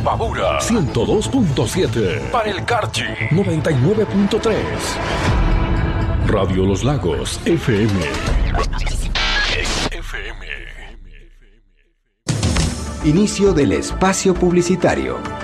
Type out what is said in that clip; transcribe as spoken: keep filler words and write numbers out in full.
Imbabura ciento dos punto siete. para el Carchi noventa y nueve punto tres. Radio Los Lagos F M. F M. Inicio del espacio publicitario.